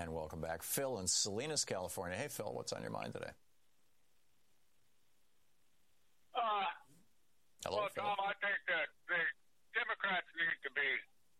And welcome back. Phil in Salinas, California. Hey, Phil, what's on your mind today? Hello, well, Phil. Tom, I think that the Democrats need to be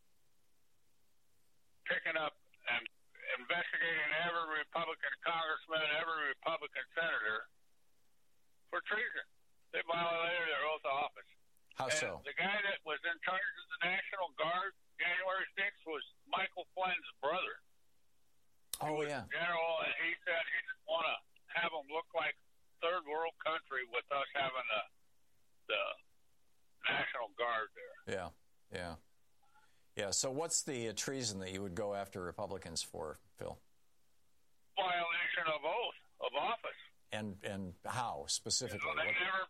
picking up and investigating every Republican congressman, every Republican senator for treason. They violated their oath of office. How so? The guy that was in charge of the National Guard January 6th was Michael Flynn's brother. Oh, yeah. General, and he said he didn't want to have them look like third world country with us having the National Guard there. Yeah. So what's the treason that you would go after Republicans for, Phil? Violation of oath of office. And how specifically? They never.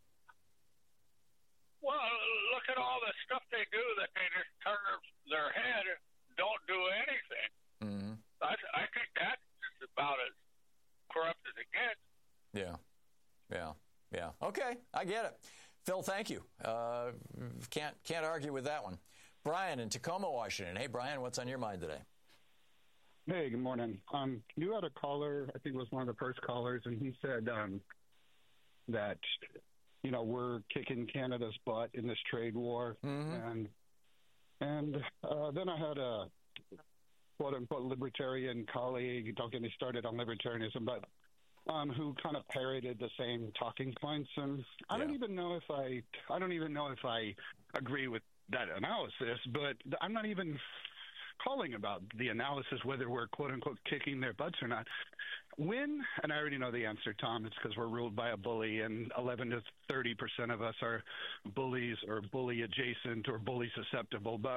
Well, look at all the stuff they do that they just turn their head, don't do anything. Mm-hmm. I think that's just about as corrupt as it gets. Yeah. Okay, I get it. Phil, thank you. Can't argue with that one. Brian in Tacoma, Washington. Hey, Brian, what's on your mind today? Hey, good morning. You had a caller, I think it was one of the first callers, and he said that, we're kicking Canada's butt in this trade war. Mm-hmm. And then I had a quote-unquote libertarian colleague, don't get me started on libertarianism, but who kind of parroted the same talking points. And I don't even know if I agree with that analysis, but I'm not even calling about the analysis whether we're quote-unquote kicking their butts or not. And I already know the answer, Tom, it's because we're ruled by a bully, and 11 to 30% of us are bullies or bully adjacent or bully susceptible. But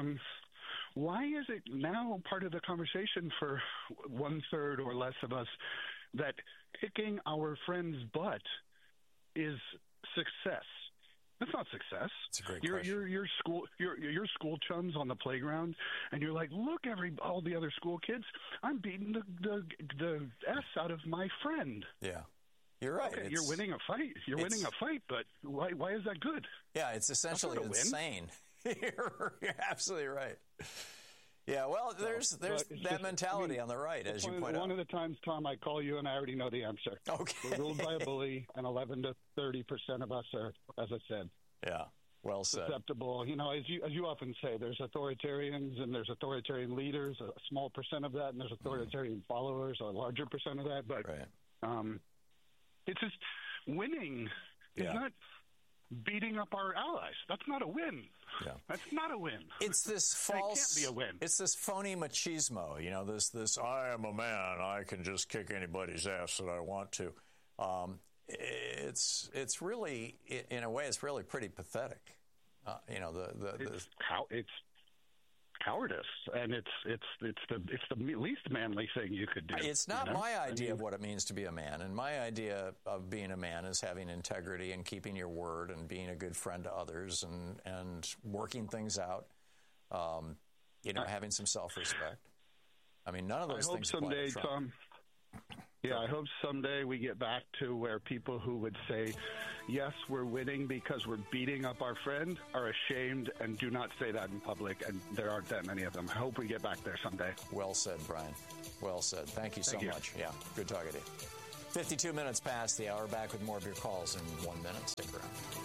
why is it now part of the conversation for 1/3 or less of us that kicking our friend's butt is success? That's not success. It's a great question. Your school chums on the playground, and you're like, look, all the other school kids, I'm beating the S out of my friend. Yeah, you're right. Okay, you're winning a fight. Winning a fight, but why is that good? Yeah, it's essentially insane. You're absolutely right. Yeah, well, there's that mentality on the right, as you point out. One of the times, Tom, I call you, and I already know the answer. Okay. We're ruled by a bully, and 11 to 30% of us are, as I said. Yeah, well said. Susceptible. As you often say, there's authoritarians and there's authoritarian leaders, a small percent of that, and there's authoritarian followers, a larger percent of that. But it's just winning is not beating up our allies. That's not a win. Yeah. That's not a win. It's this false. It can't be a win. It's this phony machismo. This I am a man. I can just kick anybody's ass that I want to. It's really, in a way, it's really pretty pathetic. It's cowardice, and it's the least manly thing you could do. It's not my idea of what it means to be a man, and my idea of being a man is having integrity and keeping your word and being a good friend to others and working things out. Having some self-respect. I mean, none of those things apply to Trump. Tom. Yeah, I hope someday we get back to where people who would say, yes, we're winning because we're beating up our friend are ashamed and do not say that in public, and there aren't that many of them. I hope we get back there someday. Well said, Brian. Well said. Thank you so much. Yeah, good talking to you. 52 minutes past the hour. Back with more of your calls in 1 minute. Stick around.